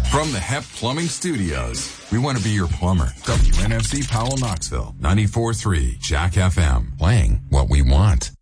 From the Hep Plumbing Studios, we want to be your plumber. WNFC Powell, Knoxville, 94.3 Jack FM, playing what we want.